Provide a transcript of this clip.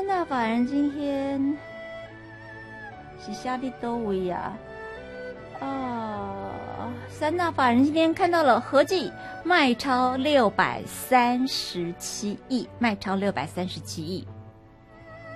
三大法人今天是下的多位呀？三大法人今天看到了合计卖超637亿，卖超637亿。